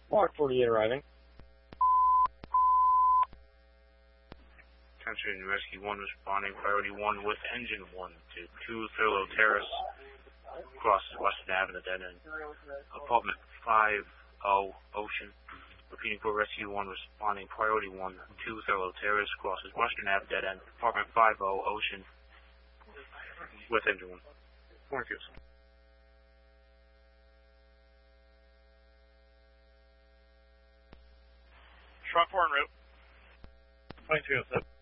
Block 48 arriving. Attention, Rescue 1 responding, priority 1 with engine 1 to 2 Thurlow Terrace, crosses Western Avenue, dead end. Apartment 50 Ocean. Repeating for Rescue 1 responding, priority 1, 2 Thurlow Terrace, crosses Western Avenue, dead end. Apartment 50 Ocean with engine 1. Thank you. Shrunk 4 en route. 2307.